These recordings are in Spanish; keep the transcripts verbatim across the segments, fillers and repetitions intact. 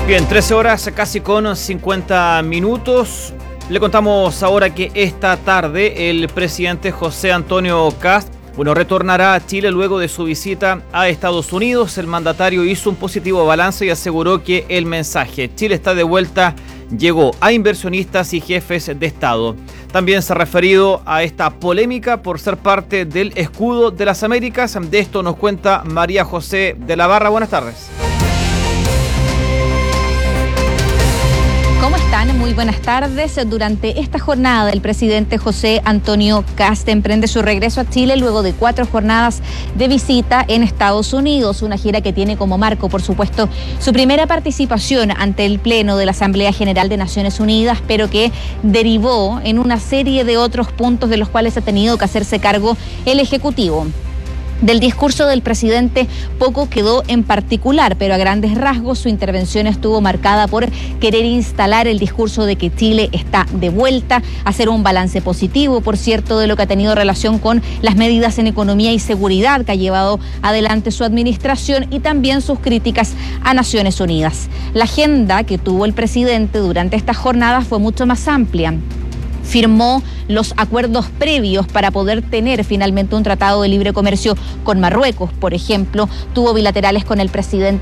Bien, trece horas casi con cincuenta minutos. Le contamos ahora que esta tarde el presidente José Antonio Kast, bueno, retornará a Chile luego de su visita a Estados Unidos. El mandatario hizo un positivo balance y aseguró que el mensaje "Chile está de vuelta" llegó a inversionistas y jefes de Estado. También se ha referido a esta polémica por ser parte del Escudo de las Américas. De esto nos cuenta María José de la Barra. Buenas tardes. ¿Cómo están? Muy buenas tardes. Durante esta jornada, el presidente José Antonio Kast emprende su regreso a Chile luego de cuatro jornadas de visita en Estados Unidos, una gira que tiene como marco, por supuesto, su primera participación ante el Pleno de la Asamblea General de Naciones Unidas, pero que derivó en una serie de otros puntos de los cuales ha tenido que hacerse cargo el Ejecutivo. Del discurso del presidente poco quedó en particular, pero a grandes rasgos su intervención estuvo marcada por querer instalar el discurso de que Chile está de vuelta, hacer un balance positivo, por cierto, de lo que ha tenido relación con las medidas en economía y seguridad que ha llevado adelante su administración y también sus críticas a Naciones Unidas. La agenda que tuvo el presidente durante esta jornada fue mucho más amplia. Firmó los acuerdos previos para poder tener finalmente un tratado de libre comercio con Marruecos, por ejemplo. Tuvo bilaterales con el presidente,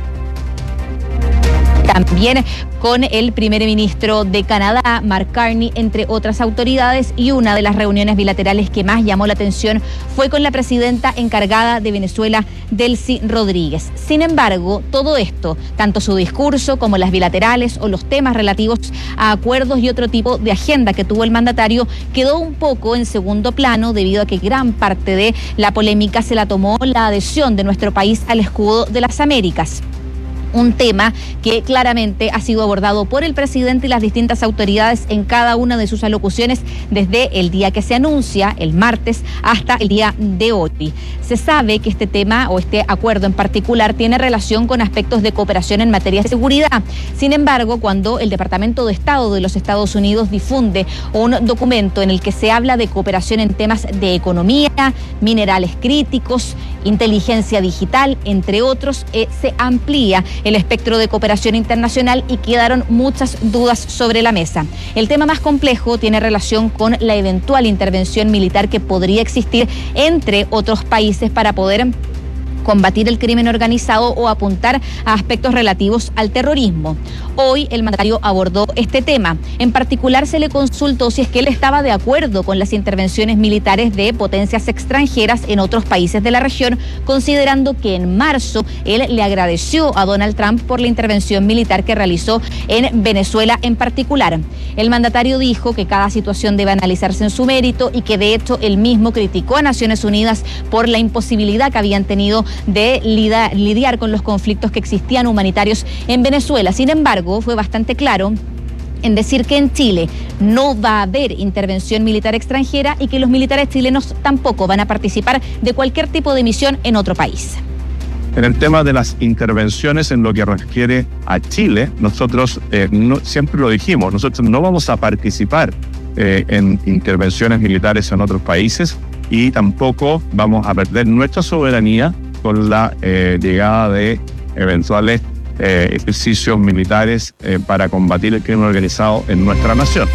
también con el primer ministro de Canadá, Mark Carney, entre otras autoridades, y una de las reuniones bilaterales que más llamó la atención fue con la presidenta encargada de Venezuela, Delcy Rodríguez. Sin embargo, todo esto, tanto su discurso como las bilaterales o los temas relativos a acuerdos y otro tipo de agenda que tuvo el mandatario, quedó un poco en segundo plano debido a que gran parte de la polémica se la tomó la adhesión de nuestro país al Escudo de las Américas. Un tema que claramente ha sido abordado por el presidente y las distintas autoridades en cada una de sus alocuciones desde el día que se anuncia, el martes, hasta el día de hoy. Se sabe que este tema o este acuerdo en particular tiene relación con aspectos de cooperación en materia de seguridad. Sin embargo, cuando el Departamento de Estado de los Estados Unidos difunde un documento en el que se habla de cooperación en temas de economía, minerales críticos, inteligencia digital, entre otros, eh, se amplía el espectro de cooperación internacional y quedaron muchas dudas sobre la mesa. El tema más complejo tiene relación con la eventual intervención militar que podría existir entre otros países para poder combatir el crimen organizado o apuntar a aspectos relativos al terrorismo. Hoy el mandatario abordó este tema. En particular se le consultó si es que él estaba de acuerdo con las intervenciones militares de potencias extranjeras en otros países de la región, considerando que en marzo él le agradeció a Donald Trump por la intervención militar que realizó en Venezuela en particular. El mandatario dijo que cada situación debe analizarse en su mérito y que de hecho él mismo criticó a Naciones Unidas por la imposibilidad que habían tenido de lidiar con los conflictos que existían humanitarios en Venezuela. Sin embargo, fue bastante claro en decir que en Chile no va a haber intervención militar extranjera y que los militares chilenos tampoco van a participar de cualquier tipo de misión en otro país. En el tema de las intervenciones en lo que refiere a Chile, nosotros eh, no, siempre lo dijimos, nosotros no vamos a participar eh, en intervenciones militares en otros países y tampoco vamos a perder nuestra soberanía con la eh, llegada de eventuales eh, ejercicios militares eh, para combatir el crimen organizado en nuestra nación.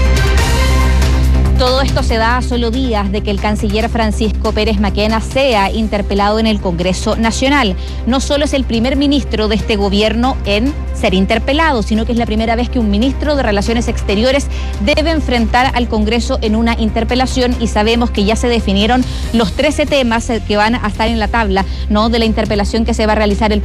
Todo esto se da a solo días de que el canciller Francisco Pérez Maquena sea interpelado en el Congreso Nacional. No solo es el primer ministro de este gobierno en ser interpelado, sino que es la primera vez que un ministro de Relaciones Exteriores debe enfrentar al Congreso en una interpelación y sabemos que ya se definieron los trece temas que van a estar en la tabla, ¿no?, de la interpelación que se va a realizar el